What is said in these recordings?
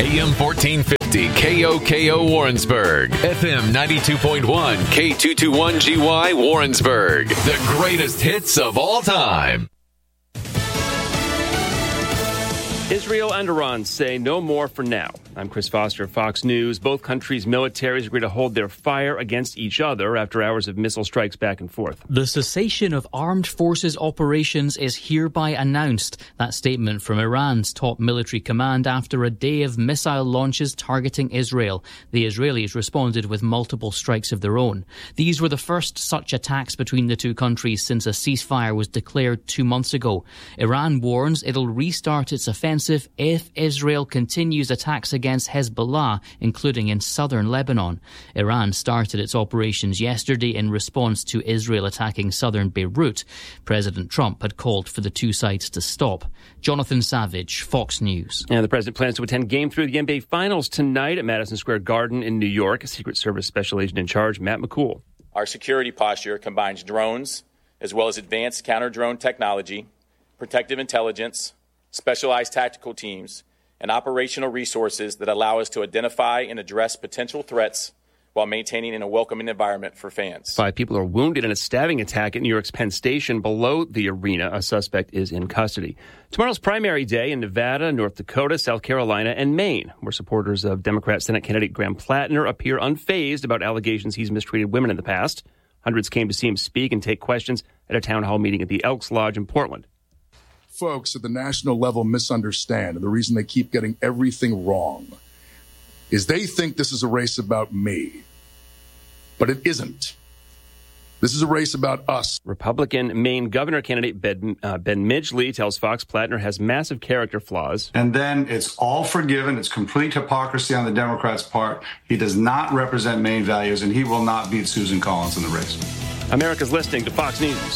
AM 1450 KOKO Warrensburg, FM 92.1 K221GY Warrensburg. The greatest hits of all time. Israel and Iran say no more for now. I'm Chris Foster, Fox News. Both countries' militaries agree to hold their fire against each other after hours of missile strikes back and forth. The cessation of armed forces operations is hereby announced. That statement from Iran's top military command after a day of missile launches targeting Israel. The Israelis responded with multiple strikes of their own. These were the first such attacks between the two countries since a ceasefire was declared 2 months ago. Iran warns it'll restart its offensive if Israel continues attacks against Hezbollah, including in southern Lebanon. Iran started its operations yesterday in response to Israel attacking southern Beirut. President Trump had called for the two sides to stop. Jonathan Savage, Fox News. And the president plans to attend Game 3 of the NBA Finals tonight at Madison Square Garden in New York. Secret Service Special Agent in Charge, Matt McCool. Our security posture combines drones as well as advanced counter-drone technology, protective intelligence, specialized tactical teams, and operational resources that allow us to identify and address potential threats while maintaining a welcoming environment for fans. 5 people are wounded in a stabbing attack at New York's Penn Station below the arena. A suspect is in custody. Tomorrow's primary day in Nevada, North Dakota, South Carolina, and Maine, where supporters of Democrat Senate candidate Graham Plattner appear unfazed about allegations he's mistreated women in the past. Hundreds came to see him speak and take questions at a town hall meeting at the Elks Lodge in Portland. Folks at the national level misunderstand, and the reason they keep getting everything wrong is they think this is a race about me. But it isn't. This is a race about us. Republican Maine governor candidate Ben Midgley tells Fox Plattner has massive character flaws. And then it's all forgiven. It's complete hypocrisy on the Democrats' part. He does not represent Maine values, and he will not beat Susan Collins in the race. America's listening to Fox News.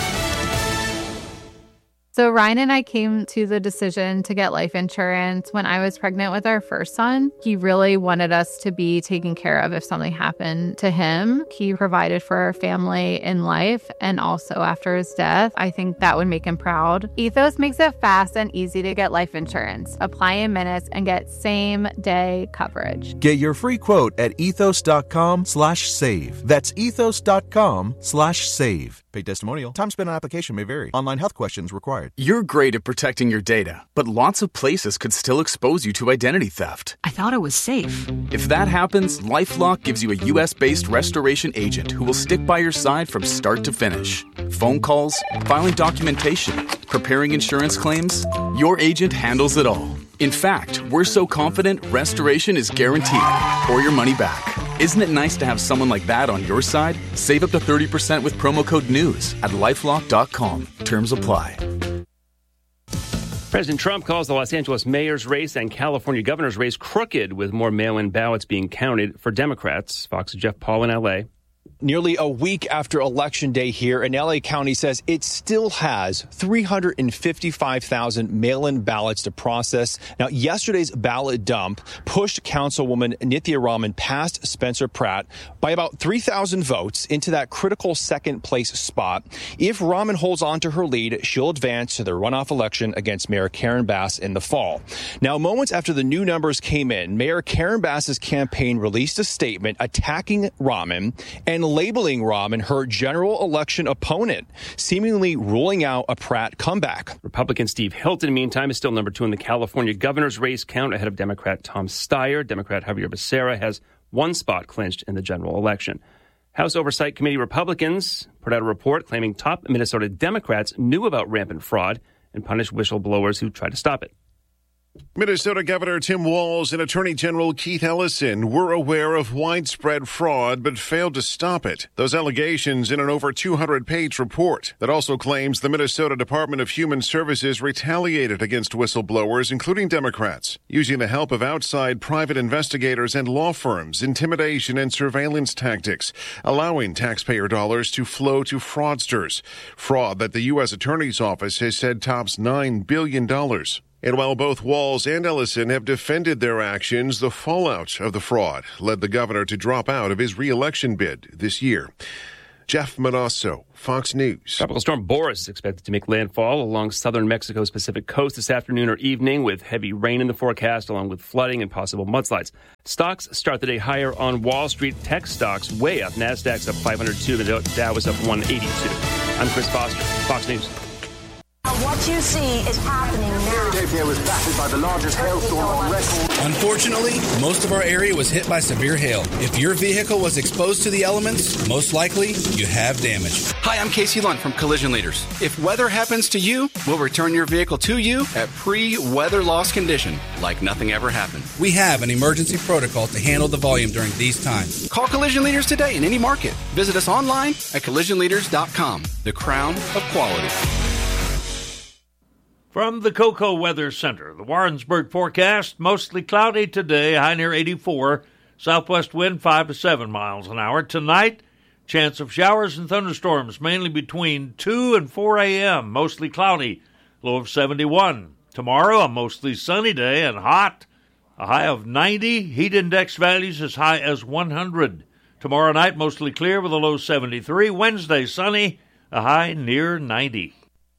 So Ryan and I came to the decision to get life insurance when I was pregnant with our first son. He really wanted us to be taken care of if something happened to him. He provided for our family in life and also after his death. I think that would make him proud. Ethos makes it fast and easy to get life insurance. Apply in minutes and get same-day coverage. Get your free quote at ethos.com/save. That's ethos.com/save. Paid testimonial. Time spent on application may vary. Online health questions required. You're great at protecting your data, but lots of places could still expose you to identity theft. I thought it was safe. If that happens, LifeLock gives you a U.S.-based restoration agent who will stick by your side from start to finish. Phone calls, filing documentation, preparing insurance claims, your agent handles it all. In fact, we're so confident restoration is guaranteed or your money back. Isn't it nice to have someone like that on your side? Save up to 30% with promo code NEWS at LifeLock.com. Terms apply. President Trump calls the Los Angeles mayor's race and California governor's race crooked, with more mail-in ballots being counted for Democrats. Fox's Jeff Paul in L.A. Nearly a week after Election Day here, and LA County says it still has 355,000 mail-in ballots to process. Now, yesterday's ballot dump pushed Councilwoman Nithya Raman past Spencer Pratt by about 3,000 votes into that critical second-place spot. If Raman holds on to her lead, she'll advance to the runoff election against Mayor Karen Bass in the fall. Now, moments after the new numbers came in, Mayor Karen Bass's campaign released a statement attacking Raman and labeling Raman her general election opponent, seemingly ruling out a Pratt comeback. Republican Steve Hilton, meantime, is still number 2 in the California governor's race count, ahead of Democrat Tom Steyer. Democrat Javier Becerra has 1 spot clinched in the general election. House Oversight Committee Republicans put out a report claiming top Minnesota Democrats knew about rampant fraud and punished whistleblowers who tried to stop it. Minnesota Governor Tim Walz and Attorney General Keith Ellison were aware of widespread fraud but failed to stop it. Those allegations in an over 200-page report that also claims the Minnesota Department of Human Services retaliated against whistleblowers, including Democrats, using the help of outside private investigators and law firms, intimidation and surveillance tactics, allowing taxpayer dollars to flow to fraudsters. Fraud that the U.S. Attorney's Office has said tops $9 billion. And while both Walz and Ellison have defended their actions, the fallout of the fraud led the governor to drop out of his re-election bid this year. Jeff Manasso, Fox News. Tropical storm Boris is expected to make landfall along southern Mexico's Pacific coast this afternoon or evening, with heavy rain in the forecast, along with flooding and possible mudslides. Stocks start the day higher on Wall Street. Tech stocks way up. Nasdaq's up 502. The Dow was up 182. I'm Chris Foster, Fox News. What you see is happening now. Philadelphia was battered by the largest hailstorm on record. Unfortunately, most of our area was hit by severe hail. If your vehicle was exposed to the elements, most likely you have damage. Hi, I'm Casey Lunt from Collision Leaders. If weather happens to you, we'll return your vehicle to you at pre-weather loss condition, like nothing ever happened. We have an emergency protocol to handle the volume during these times. Call Collision Leaders today in any market. Visit us online at collisionleaders.com, the crown of quality. From the Cocoa Weather Center, the Warrensburg forecast, mostly cloudy today, high near 84, southwest wind 5 to 7 miles an hour. Tonight, chance of showers and thunderstorms, mainly between 2 and 4 a.m., mostly cloudy, low of 71. Tomorrow, a mostly sunny day and hot, a high of 90, heat index values as high as 100. Tomorrow night, mostly clear with a low 73. Wednesday, sunny, a high near 90.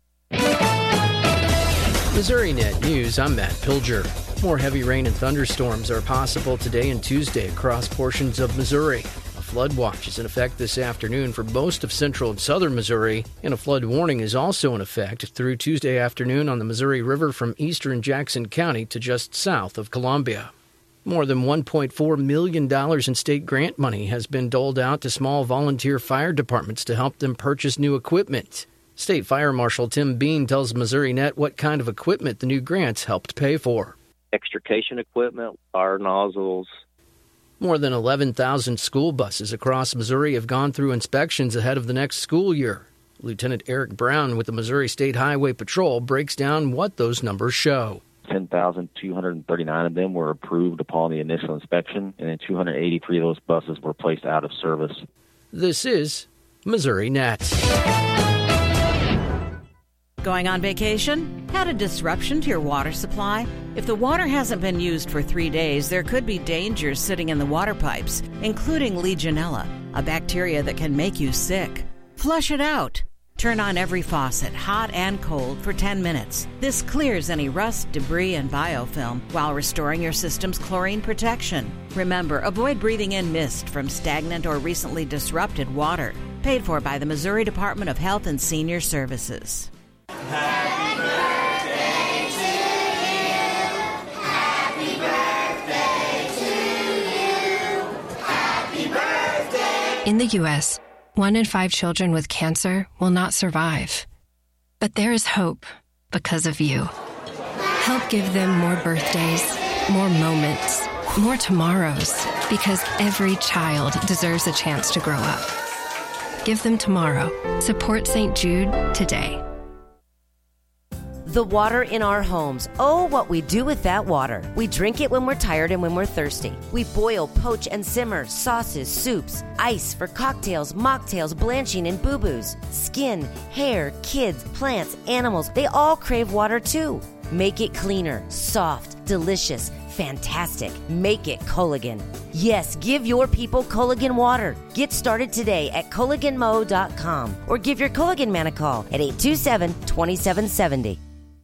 Missouri Net News, I'm Matt Pilger. More heavy rain and thunderstorms are possible today and Tuesday across portions of Missouri. A flood watch is in effect this afternoon for most of central and southern Missouri, and a flood warning is also in effect through Tuesday afternoon on the Missouri River from eastern Jackson County to just south of Columbia. More than $1.4 million in state grant money has been doled out to small volunteer fire departments to help them purchase new equipment. State Fire Marshal Tim Bean tells Missouri Net what kind of equipment the new grants helped pay for. Extrication equipment, fire nozzles. More than 11,000 school buses across Missouri have gone through inspections ahead of the next school year. Lieutenant Eric Brown with the Missouri State Highway Patrol breaks down what those numbers show. 10,239 of them were approved upon the initial inspection, and then 283 of those buses were placed out of service. This is Missouri Net. Going on vacation? Had a disruption to your water supply? If the water hasn't been used for 3 days, there could be dangers sitting in the water pipes, including Legionella, a bacteria that can make you sick. Flush it out. Turn on every faucet, hot and cold, for 10 minutes. This clears any rust, debris, and biofilm while restoring your system's chlorine protection. Remember, avoid breathing in mist from stagnant or recently disrupted water. Paid for by the Missouri Department of Health and Senior Services. Happy birthday to you. Happy birthday to you. Happy birthday. In the U.S., 1 in 5 children with cancer will not survive. But there is hope because of you. Help give them more birthdays, more moments, more tomorrows, because every child deserves a chance to grow up. Give them tomorrow. Support St. Jude today. The water in our homes. Oh, what we do with that water. We drink it when we're tired and when we're thirsty. We boil, poach, and simmer sauces, soups, ice for cocktails, mocktails, blanching, and boo-boos. Skin, hair, kids, plants, animals, they all crave water too. Make it cleaner, soft, delicious, fantastic. Make it Culligan. Yes, give your people Culligan water. Get started today at CulliganMo.com or give your Culligan man a call at 827-2770.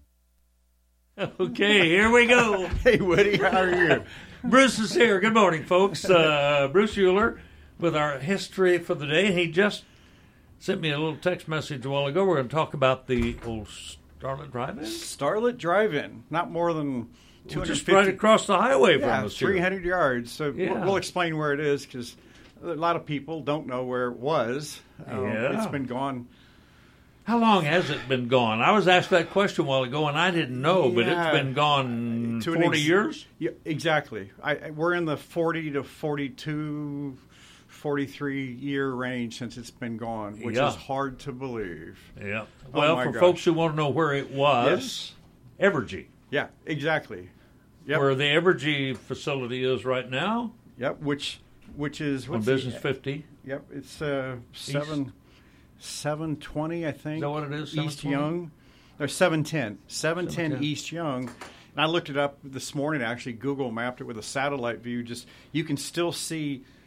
Okay, here we go. Hey, Woody, how are you? Bruce is here. Good morning, folks. Bruce Euler with our history for the day. He just sent me a little text message a while ago. We're going to talk about the old Starlet Drive-In. Starlet Drive-In, not more than 250. Just right across the highway from us here. 300 yards. So we'll explain where it is because a lot of people don't know where it was. It's been gone. How long has it been gone? I was asked that question a while ago, and I didn't know, but it's been gone 40 years? Yeah, exactly. We're in the 40 to 42, 43-year range since it's been gone, which is hard to believe. Yeah. Well, for folks who want to know where it was, Evergy. Yeah, exactly. Yep. Where the Evergy facility is right now. Yep, which is... On Business 50. Yep, it's 720, I think. Is that what it is? East Young. Or 710. 710 East Young. And I looked it up this morning, actually Google mapped it with a satellite view. Just you can still see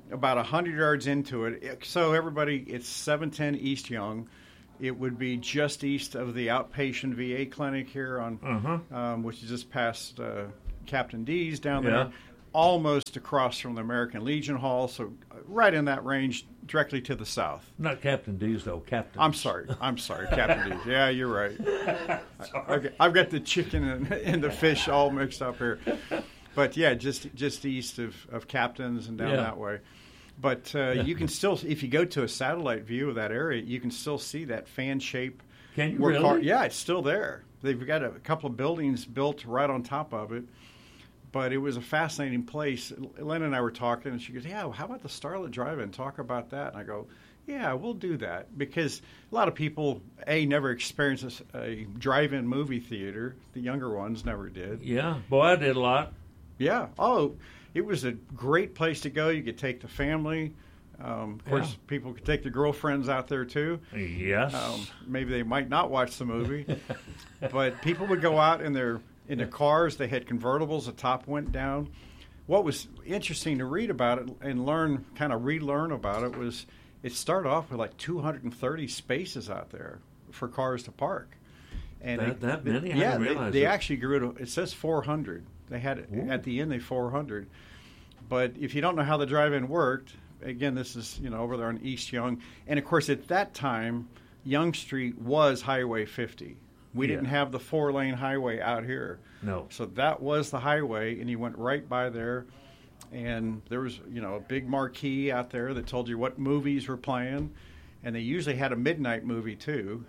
about 100 yards into it. So everybody, it's 710 East Young. It would be just east of the outpatient VA clinic here on, which is just past Captain D's down there, almost across from the American Legion Hall. So right in that range, directly to the south. Not Captain D's though, Captain. I'm sorry, Captain D's. Yeah, you're right. I've got the chicken and the fish all mixed up here. But yeah, just east of Captain's and down that way. But you can still, if you go to a satellite view of that area, you can still see that fan shape. Can you really? Yeah, it's still there. They've got a couple of buildings built right on top of it. But it was a fascinating place. Lynn and I were talking, and she goes, yeah, how about the Starlit Drive-In? Talk about that. And I go, yeah, we'll do that. Because a lot of people, never experienced a drive-in movie theater. The younger ones never did. Yeah. Boy, I did a lot. Yeah. Oh, it was a great place to go. You could take the family. Of course, people could take their girlfriends out there, too. Yes. Maybe they might not watch the movie. But people would go out in their cars. They had convertibles. The top went down. What was interesting to read about it and relearn about it was it started off with like 230 spaces out there for cars to park. And that many? Yeah, they actually grew to, it says 400. They had it at the end, 400. But if you don't know how the drive-in worked, again, this is over there on East Young, and of course at that time, Young Street was Highway 50. We didn't have the 4-lane highway out here. No. So that was the highway, and you went right by there, and there was a big marquee out there that told you what movies were playing, and they usually had a midnight movie too.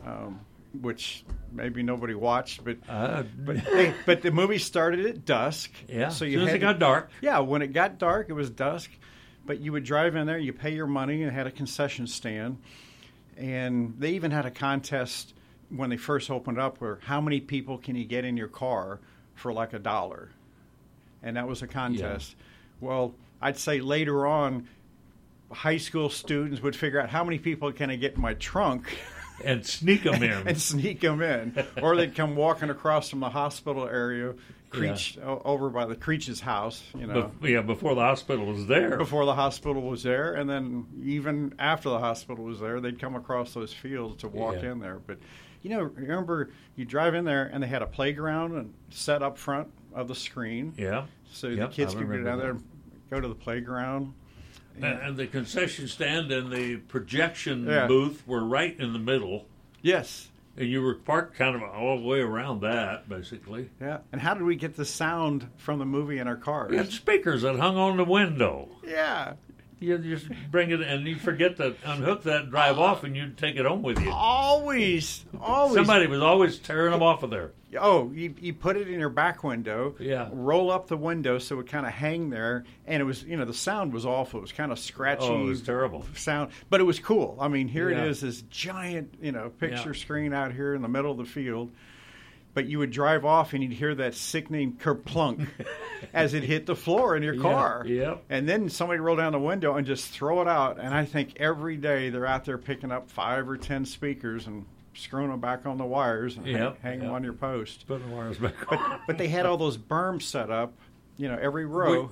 Which maybe nobody watched, but the movie started at dusk. Yeah, so as soon as it got dark. Yeah, when it got dark, it was dusk. But you would drive in there, you pay your money, and had a concession stand. And they even had a contest when they first opened up where how many people can you get in your car for like $1? And that was a contest. Yeah. Well, I'd say later on, high school students would figure out how many people can I get in my trunk and sneak them in. Or they'd come walking across from the hospital area, over by the Creech's house. Before the hospital was there. Before the hospital was there, and then even after the hospital was there, they'd come across those fields to walk in there. But remember, you drive in there, and they had a playground and set up front of the screen. Yeah. So the kids could get down there and go to the playground. And the concession stand and the projection booth were right in the middle. Yes. And you were parked kind of all the way around that, basically. Yeah. And how did we get the sound from the movie in our cars? We had speakers that hung on the window. Yeah. You just bring it, and you forget to unhook that, drive off, and you'd take it home with you. Always. Somebody was always tearing them off of there. Oh, you put it in your back window, roll up the window so it would kind of hang there, and it was, the sound was awful. It was kind of scratchy. Oh, it was terrible. Sound, but it was cool. I mean, here it is, this giant, picture screen out here in the middle of the field. But you would drive off and you'd hear that sickening kerplunk as it hit the floor in your car. Yeah. And then somebody roll down the window and just throw it out. And I think every day they're out there picking up 5 or 10 speakers and screwing them back on the wires and hang them on your post. Put the wires back on. But they had all those berms set up, every row.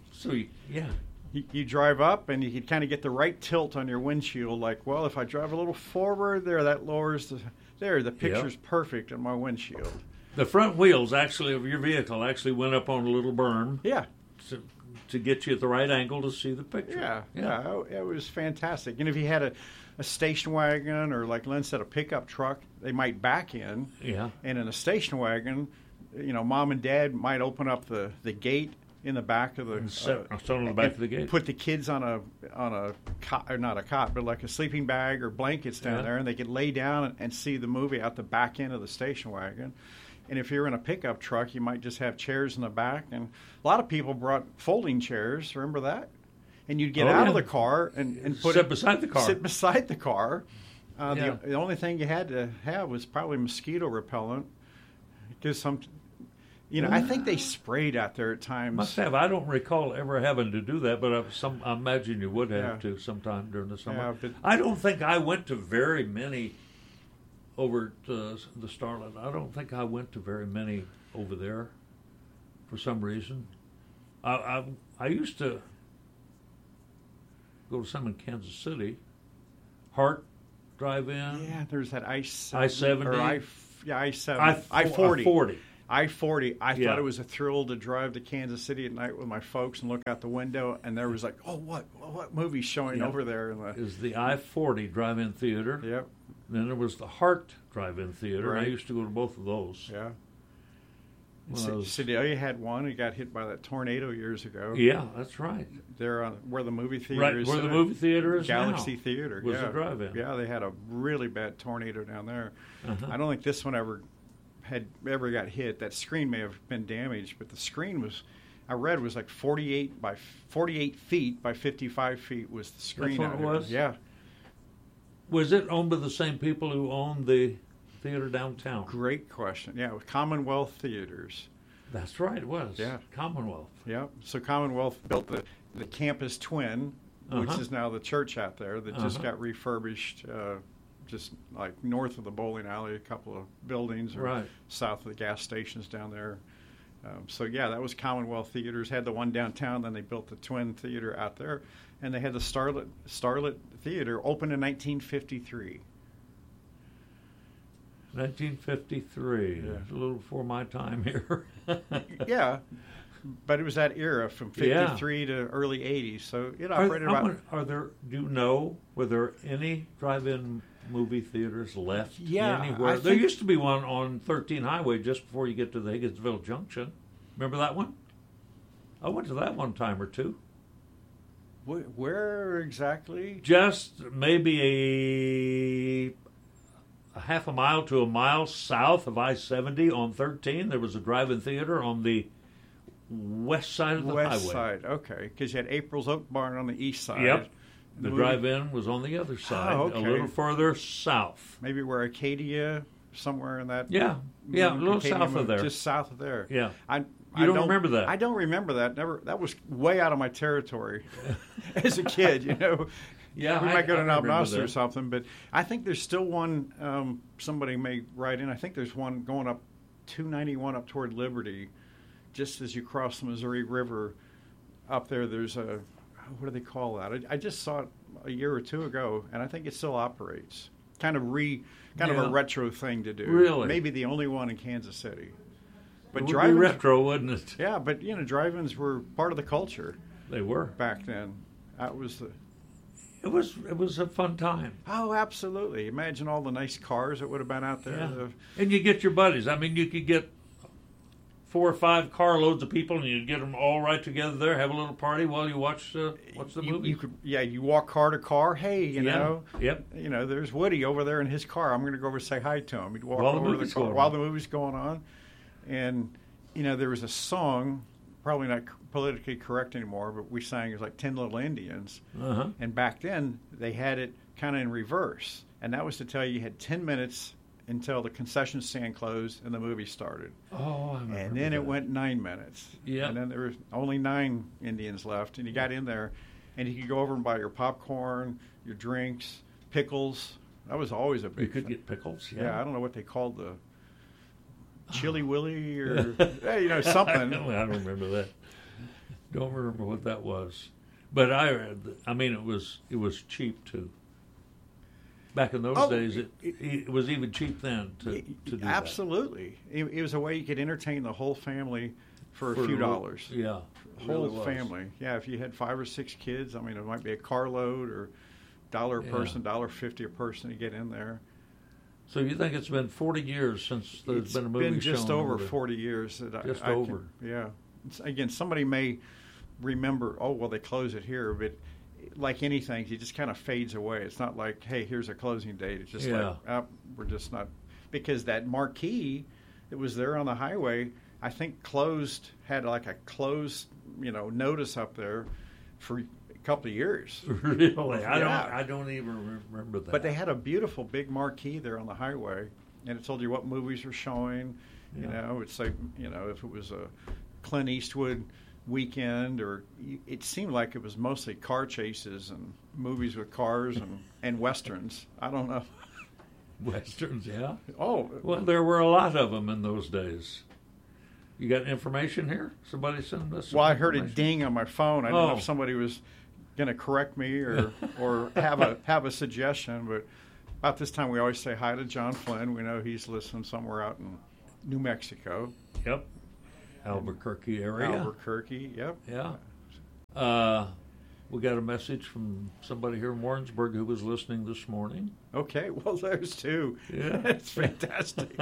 You drive up and you could kind of get the right tilt on your windshield. Like, well, if I drive a little forward there, that lowers the... the picture's perfect in my windshield. The front wheels, actually, of your vehicle actually went up on a little berm. Yeah. To get you at the right angle to see the picture. Yeah. It was fantastic. And if you had a station wagon or, like Lynn said, a pickup truck, they might back in. Yeah. And in a station wagon, Mom and Dad might open up the gate in the back of the on the back of the gate. Put the kids on a cot, or not a cot, but like a sleeping bag or blankets down there, and they could lay down and see the movie out the back end of the station wagon. And if you're in a pickup truck, you might just have chairs in the back. And a lot of people brought folding chairs. Remember that? And you'd get out of the car and sit beside the car. Sit beside the car. The only thing you had to have was probably mosquito repellent, because I think they sprayed out there at times. Must have. I don't recall ever having to do that, but I imagine you would have to sometime during the summer. Yeah, I don't think I went to very many over to the Starlit. I don't think I went to very many over there for some reason. I used to go to some in Kansas City. Hart Drive-In. Yeah, there's that I-70. I-70. Or I-70. I-40. I-40. I thought it was a thrill to drive to Kansas City at night with my folks and look out the window, and there was like, oh, what movie's showing over there? Is the I-40 Drive-In Theater. Yep. Then there was the Hart Drive-In Theater. Right. I used to go to both of those. Yeah. Sedalia had one. He got hit by that tornado years ago. Yeah, that's right. There, where the movie theater is. Where the movie theater is Galaxy now. Theater. Was a drive-in. Yeah, they had a really bad tornado down there. Uh-huh. I don't think this one ever got hit. That screen may have been damaged, but the screen was, I read, was like 48 feet by 55 feet was the screen. That's what it was? Yeah. Was it owned by the same people who owned the theater downtown? Great question. Yeah, it was Commonwealth Theaters. That's right, it was. Yeah. Commonwealth. Yeah. So Commonwealth built the campus twin, which is now the church out there that just got refurbished just like north of the bowling alley, a couple of buildings, or south of the gas stations down there. So, yeah, that was Commonwealth Theaters. Had the one downtown, then they built the twin theater out there. And they had the Starlet Theater opened in 1953. 1953. Yeah. A little before my time here. Yeah, but it was that era from 53 to early 80s. So it operated do you know, were there any drive-in movie theaters left anywhere? There used to be one on 13 Highway just before you get to the Higginsville Junction. Remember that one? I went to that one time or two. Where exactly? Just maybe a half a mile to a mile south of I-70 on 13. There was a drive-in theater on the west side of the highway. West side, okay. Because you had April's Oak Barn on the east side. Yep. The drive-in was on the other side, a little further south. Maybe where Acadia, somewhere in that. Yeah, a little Acadia south of there. Just south of there. Yeah. I don't remember that. I don't remember that. That was way out of my territory as a kid, you know. Yeah, we might go to Knob Noster or something, but I think there's still one. Somebody may write in. I think there's one going up 291 up toward Liberty, just as you cross the Missouri River. Up there, there's a what do they call that? I just saw it a year or two ago, and I think it still operates. Kind of a retro thing to do. Really, maybe the only one in Kansas City. But it would be retro, wouldn't it? Yeah, but drive-ins were part of the culture. They were back then. That was It was a fun time. Oh, absolutely! Imagine all the nice cars that would have been out there. Yeah. And you get your buddies. I mean, you could get 4 or 5 carloads of people, and you'd get them all right together there, have a little party while you watch the movie. You walk car to car. Hey, you know, yep. There's Woody over there in his car. I'm going to go over and say hi to him. He'd walk while over the car while the movie's going on, and there was a song, probably not politically correct anymore, but we sang it was like 10 Little Indians, and back then they had it kind of in reverse, and that was to tell you had 10 minutes until the concession stand closed and the movie started. Oh, I remember and then it went 9 minutes. Yeah. And then there was only 9 Indians left, and you got in there, and you could go over and buy your popcorn, your drinks, pickles. That was always a big. You could get pickles. Yeah, I don't know what they called the Chili Willy or something. I don't remember that. Don't remember what that was, but I mean, it was cheap too. Back in those days, it was even cheap then to do that. Absolutely. It was a way you could entertain the whole family for a few dollars. Yeah. Whole family. Yeah, if you had 5 or 6 kids, I mean, it might be a carload or $1 a person, $1.50 a person to get in there. So you think it's been 40 years since there's been a movie shown? It's been just over 40 years. Just over. Yeah. Again, somebody may remember, they close it here, but like anything, it just kind of fades away. It's not like, hey, here's a closing date. It's just we're just not, because that marquee that was there on the highway, I think had like a closed, notice up there for a couple of years. Really? I don't even remember that. But they had a beautiful big marquee there on the highway, and it told you what movies were showing. Yeah. It's like, if it was a Clint Eastwood weekend, or it seemed like it was mostly car chases and movies with cars and westerns. I don't know. Westerns, yeah. Oh, well, there were a lot of them in those days. You got information here? Somebody send us. Well, I heard it ding on my phone. I don't know if somebody was going to correct me or have a suggestion, but about this time we always say hi to John Flynn. We know he's listening somewhere out in New Mexico. Yep. Albuquerque area. Albuquerque, yep. Yeah. We got a message from somebody here in Warrensburg who was listening this morning. Okay, well, there's two. Yeah. It's fantastic.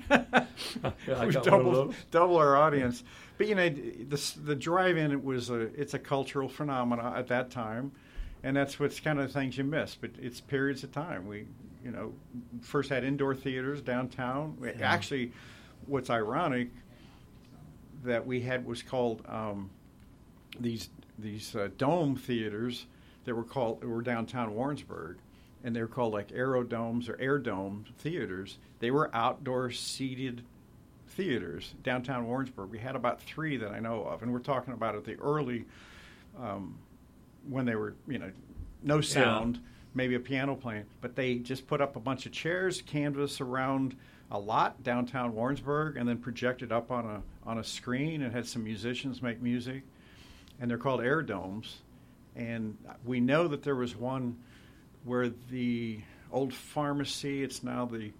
I We got one of those. double our audience. But, you know, the drive-in, it's a cultural phenomenon at that time, and that's what's kind of the things you miss. But it's periods of time. We, you know, first had indoor theaters downtown. Actually, what's ironic that we had was called these dome theaters that were downtown Warrensburg, and they were called like aerodomes or air dome theaters. They were outdoor seated theaters downtown Warrensburg. We had about 3 that I know of, and we're talking about at the early when they were, you know, no sound, maybe a piano playing, but they just put up a bunch of chairs, canvas around a lot downtown Warrensburg, and then projected up on a screen and had some musicians make music. And they're called air domes. And we know that there was one where the old pharmacy, it's now the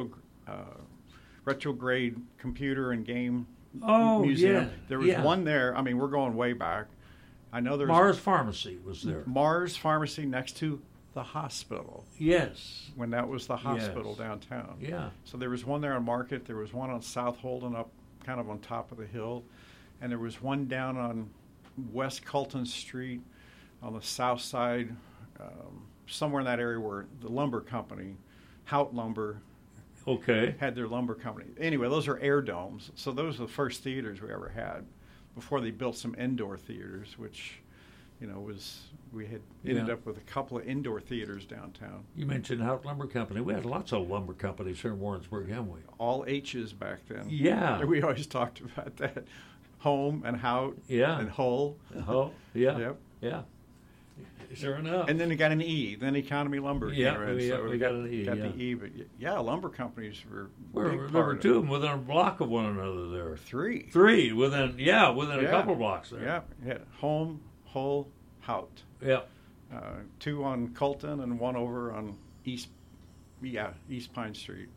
retrograde computer and game museum. Yeah. There was one there. I mean, we're going way back. I know there's Mars Pharmacy was there. Mars Pharmacy next to the hospital. Yes. When that was the hospital downtown. Yeah. So there was one there on Market. There was one on South Holden up kind of on top of the hill. And there was one down on West Colton Street on the south side, somewhere in that area where the lumber company, Hout Lumber, had their lumber company. Anyway, those are air domes. So those are the first theaters we ever had before they built some indoor theaters, which, you know, we had ended up with a couple of indoor theaters downtown. You mentioned Hout Lumber Company. We had lots of lumber companies here in Warrensburg, haven't we? All H's back then. Yeah. We always talked about that. Home and Hout and Hull. Hull, yeah. Yep. Yeah. Sure enough. And then they got an E. Then Economy Lumber came in. We got an E. Got the E. But lumber companies were big there were 2 of them within a block of one another there. 3. 3 within a couple blocks there. Yeah. Home, Hull, Hout. Yeah. 2 on Colton and 1 over on East Pine Street.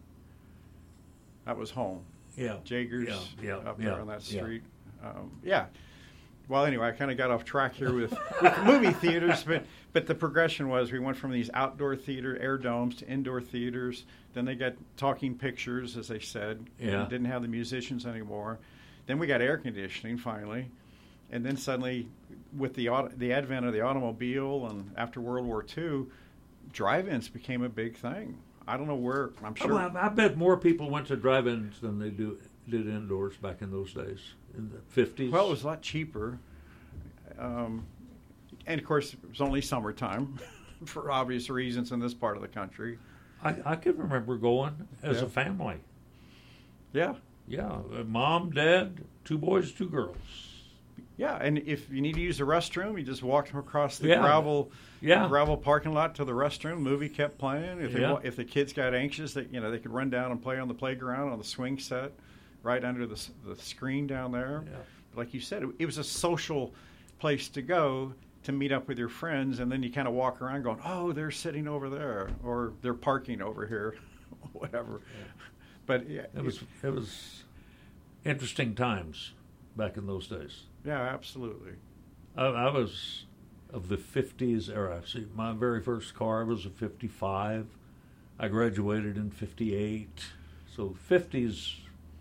That was Home. Yeah. Jaegers up there on that street. Yeah. Well, anyway, I kind of got off track here with movie theaters, but the progression was we went from these outdoor theater air domes to indoor theaters. Then they got talking pictures, as they said. Yeah. Didn't have the musicians anymore. Then we got air conditioning finally, and then suddenly, with the advent of the automobile and after World War II, drive-ins became a big thing. I don't know where. I'm sure. Well, I bet more people went to drive-ins than they did indoors back in those days, in the 50s. Well, it was a lot cheaper. And, of course, it was only summertime for obvious reasons in this part of the country. I can remember going as a family. Yeah. Yeah. Mom, Dad, 2 boys, 2 girls. Yeah, and if you need to use the restroom, you just walked across the gravel parking lot to the restroom. Movie kept playing. If the kids got anxious, they could run down and play on the playground on the swing set, right under the screen down there. Yeah. But like you said, it was a social place to go to meet up with your friends, and then you kind of walk around going, "Oh, they're sitting over there," or "They're parking over here," whatever. Yeah. But it was interesting times back in those days. Yeah, absolutely. I was of the 50s era. See, my very first car was a 55. I graduated in 58. So 50s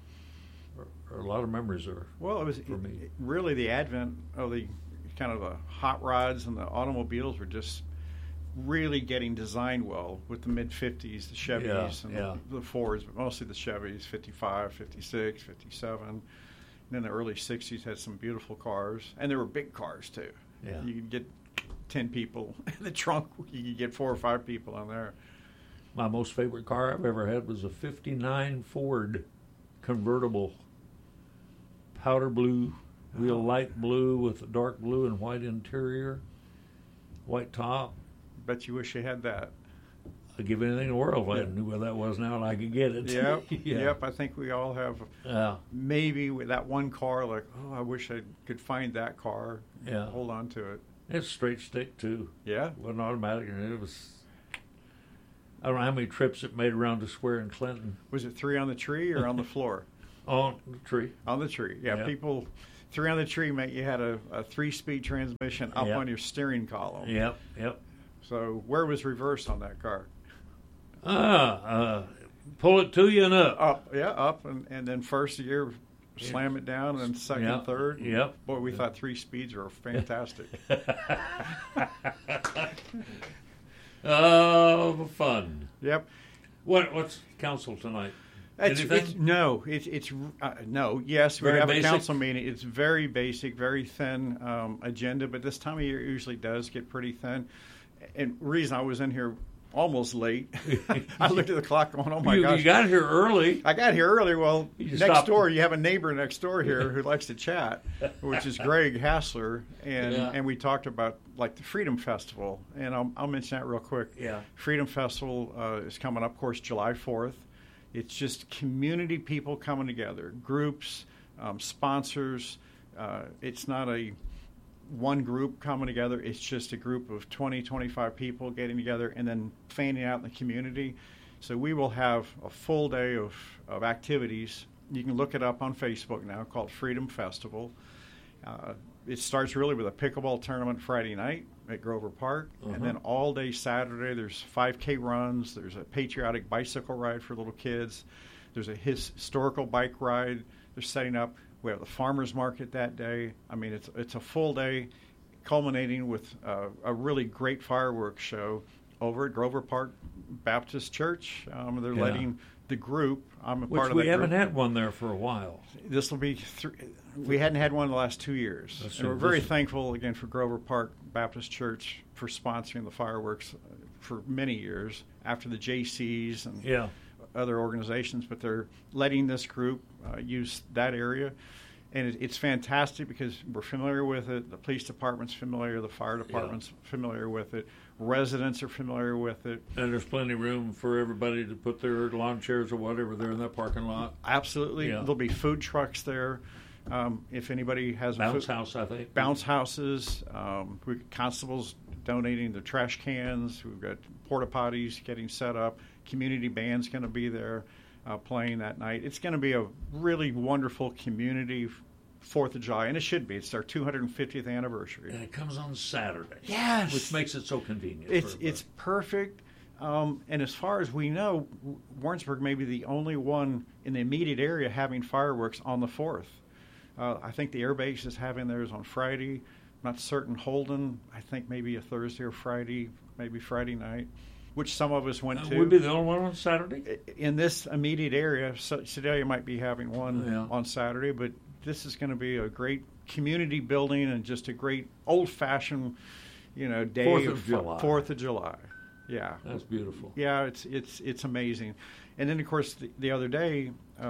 are a lot of memories there. Well, it was for me. Really the advent of the kind of the hot rods and the automobiles were just really getting designed well with the mid-50s, the Chevys and the Fords, but mostly the Chevys, 55, 56, 57. And then the early 60s had some beautiful cars, and there were big cars too. Yeah. You could get 10 people in the trunk. You could get 4 or 5 people on there. My most favorite car I've ever had was a 59 Ford convertible, powder blue, real light blue with a dark blue and white interior, white top. Bet you wish you had that. I'd give anything in the world if I knew where that was now and I could get it. Yep, yep. I think we all have maybe with that one car, like, oh, I wish I could find that car. Yeah. Hold on to it. It's straight stick, too. Yeah. It wasn't automatic. It was... I don't know how many trips it made around the square in Clinton. Was it 3 on the tree or on the floor? On the tree. On the tree, yeah. People, 3 on the tree meant you had a 3-speed transmission up on your steering column. Yep. So where was reverse on that car? Pull it to you and up. Up, and then first gear, slam it down, and second, third. Yep. Boy, we thought 3 speeds were fantastic. Oh, fun. Yep. What's council tonight? Anything? No. Yes, we have basic? A council meeting. It's very basic, very thin agenda, but this time of year it usually does get pretty thin. And the reason I was in here almost late, I looked at the clock going, oh my gosh. You got here early. I got here early. Well, next door, you have a neighbor next door here who likes to chat, which is Greg Hassler. And we talked about like the Freedom Festival. And I'll mention that real quick. Yeah. Freedom Festival is coming up, of course, July 4th. It's just community people coming together, groups, sponsors. It's not a one group coming together. It's just a group of 20, 25 people getting together and then fanning out in the community. So we will have a full day of activities. You can look it up on Facebook now, called Freedom Festival. It starts really with a pickleball tournament Friday night at Grover Park. And then all day Saturday, there's 5K runs. There's a patriotic bicycle ride for little kids. There's a historical bike ride. They're setting up. We have the farmers market that day. I mean, it's a full day, culminating with a really great fireworks show over at Grover Park Baptist Church. They're letting the group. I'm a part of that group. We haven't had one there for a while. This will be. We hadn't had one in the last 2 years, and we're very thankful again for Grover Park Baptist Church for sponsoring the fireworks for many years after the JCs and other organizations. But they're letting this group use that area. And it's fantastic because we're familiar with it. The police department's familiar. The fire department's familiar with it. Residents are familiar with it. And there's plenty of room for everybody to put their lawn chairs or whatever there in that parking lot. Absolutely. Yeah. There'll be food trucks there. If anybody has bounce house, I think. Bounce houses. We've got constables donating their trash cans. We've got porta potties getting set up. Community band's going to be there playing that night. It's going to be a really wonderful community 4th of July, and it should be. It's our 250th anniversary. And it comes on Saturday. Yes. Which makes it so convenient. It's perfect. And as far as we know, Warrensburg may be the only one in the immediate area having fireworks on the 4th. I think the Air Base is having theirs on Friday. I'm not certain. Holden, I think maybe a Thursday or Friday, maybe Friday night, which some of us went to. Would be the only one on Saturday? In this immediate area, Sedalia might be having one on Saturday, but this is going to be a great community building and just a great old-fashioned, day 4th of July. 4th of July. Yeah. That's beautiful. Yeah, it's amazing. And then, of course, the other day,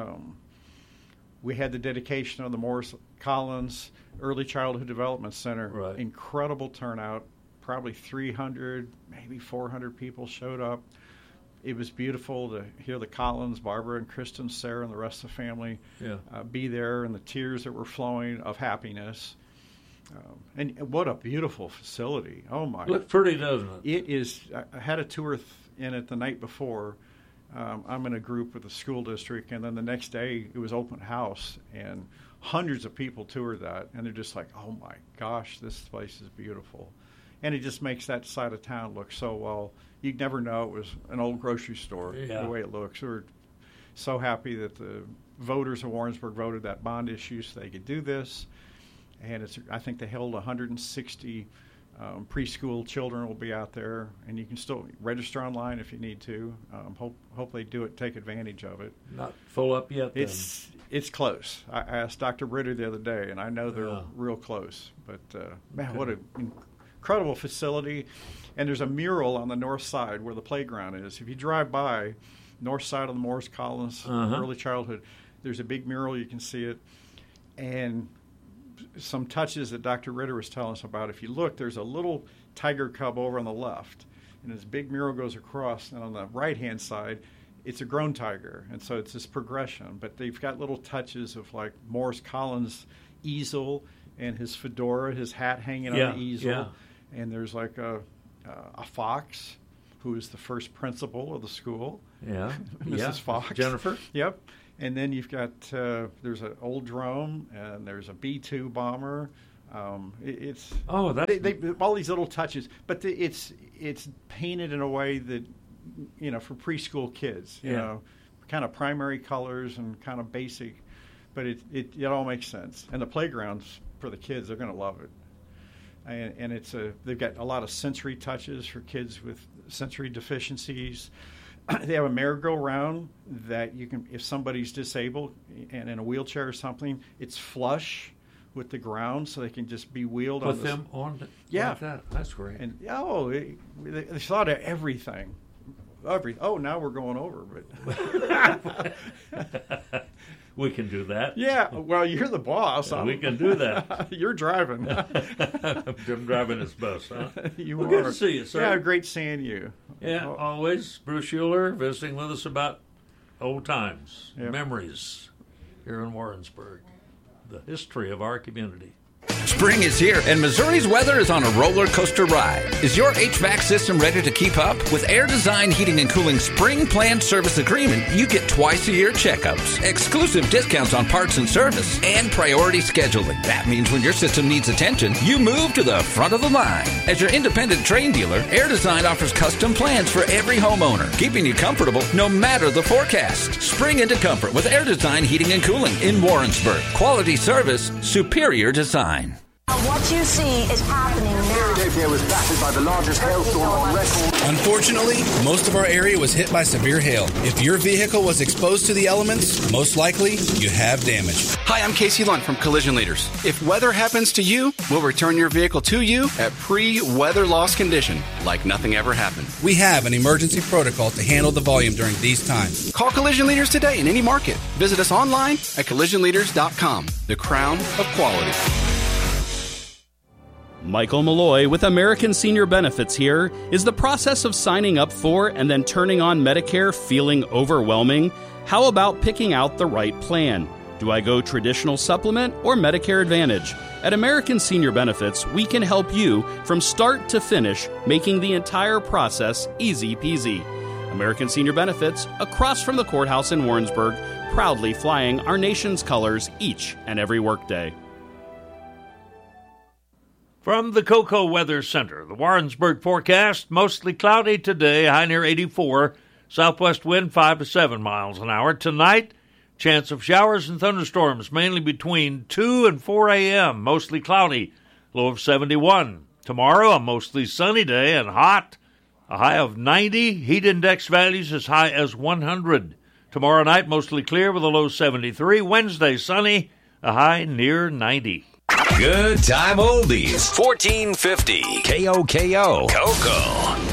we had the dedication of the Morris Collins Early Childhood Development Center. Right. Incredible turnout. Probably 300, maybe 400 people showed up. It was beautiful to hear the Collins, Barbara and Kristen, Sarah, and the rest of the family be there, and the tears that were flowing of happiness. And what a beautiful facility. Oh, my. Looks pretty, doesn't it? It is. I had a tour in it the night before. I'm in a group with the school district, and then the next day it was open house, and hundreds of people toured that, and they're just like, oh, my gosh, this place is beautiful. And it just makes that side of town look so well. You'd never know it was an old grocery store the way it looks. We're so happy that the voters of Warrensburg voted that bond issue so they could do this. And I think they held 160 preschool children will be out there. And you can still register online if you need to. Hope they do it, take advantage of it. Not full up yet, then. It's close. I asked Dr. Britter the other day, and I know they're real close. But, man, what an incredible facility. And there's a mural on the north side where the playground is. If you drive by, north side of the Morris Collins Early Childhood, there's a big mural. You can see it. And some touches that Dr. Ritter was telling us about. If you look, there's a little tiger cub over on the left. And this big mural goes across. And on the right-hand side, it's a grown tiger. And so it's this progression. But they've got little touches of, like, Morris Collins' easel and his fedora, his hat hanging on the easel. And there's like a fox who is the first principal of the school. Yeah. Mrs. Fox. Jennifer. Yep. And then you've got, there's an old drone, and there's a B-2 bomber. It's all these little touches, but it's painted in a way that, for preschool kids, you know, kind of primary colors and kind of basic, but it all makes sense. And the playgrounds for the kids, they're going to love it. And they've got a lot of sensory touches for kids with sensory deficiencies. They have a merry-go-round that you can, if somebody's disabled and in a wheelchair or something, it's flush with the ground, so they can just be wheeled. Put them on like that. That's great. And they thought of everything. Now we're going over, but we can do that. Yeah, well, you're the boss. We can do that. You're driving. I'm driving this bus, huh? You are. Good to see you, sir. Yeah, great seeing you. Yeah, always. Bruce Schuler visiting with us about old times, memories here in Warrensburg, the history of our community. Spring is here, and Missouri's weather is on a roller coaster ride. Is your HVAC system ready to keep up? With Air Design Heating and Cooling Spring Planned Service Agreement, you get twice-a-year checkups, exclusive discounts on parts and service, and priority scheduling. That means when your system needs attention, you move to the front of the line. As your independent Trane dealer, Air Design offers custom plans for every homeowner, keeping you comfortable no matter the forecast. Spring into comfort with Air Design Heating and Cooling in Warrensburg. Quality service, superior design. What you see is happening now. Philadelphia was battered by the largest hailstorm on record. Unfortunately, most of our area was hit by severe hail. If your vehicle was exposed to the elements, most likely you have damage. Hi, I'm Casey Lund from Collision Leaders. If weather happens to you, we'll return your vehicle to you at pre-weather loss condition, like nothing ever happened. We have an emergency protocol to handle the volume during these times. Call Collision Leaders today in any market. Visit us online at collisionleaders.com, the crown of quality. Michael Malloy with American Senior Benefits here. Is the process of signing up for and then turning on Medicare feeling overwhelming? How about picking out the right plan? Do I go traditional supplement or Medicare Advantage? At American Senior Benefits, we can help you from start to finish, making the entire process easy peasy. American Senior Benefits, across from the courthouse in Warrensburg, proudly flying our nation's colors each and every workday. From the Cocoa Weather Center, the Warrensburg forecast, mostly cloudy today, high near 84, southwest wind 5 to 7 miles an hour. Tonight, chance of showers and thunderstorms, mainly between 2 and 4 a.m., mostly cloudy, low of 71. Tomorrow, a mostly sunny day and hot, a high of 90, heat index values as high as 100. Tomorrow night, mostly clear with a low 73. Wednesday, sunny, a high near 90. Good time oldies. 1450 KOKO. Cocoa.